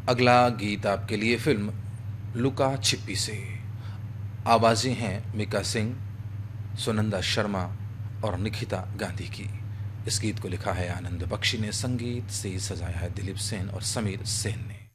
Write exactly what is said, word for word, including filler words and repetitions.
अगला गीत आपके लिए फिल्म लुका छिपी से। आवाज़ें हैं मिका सिंह, सुनंदा शर्मा और निखिता गांधी की। इस गीत को लिखा है आनंद बख्शी ने, संगीत से सजाया है दिलीप सेन और समीर सेन ने।